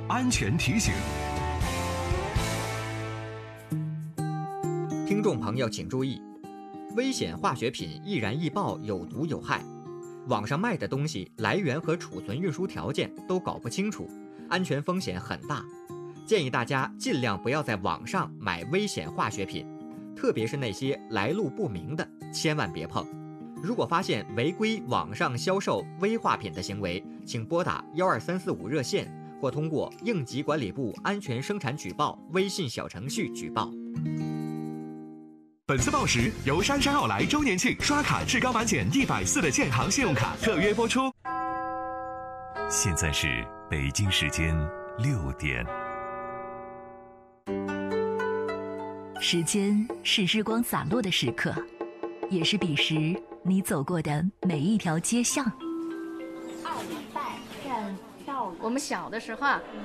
安全提醒。 听众朋友请注意，危险化学品易燃易爆，有毒有害。网上卖的东西来源和储存运输条件都搞不清楚，安全风险很大。建议大家尽量不要在网上买危险化学品，特别是那些来路不明的，千万别碰。如果发现违规网上销售危化品的行为，请拨打12345热线，或通过应急管理部安全生产举报微信小程序举报。 本次报时由姗姗奥莱周年庆刷卡至高满减140的建行信用卡特约播出。 现在是北京时间6点。 时间是日光洒落的时刻，也是彼时你走过的每一条街巷。 我们小的时候啊，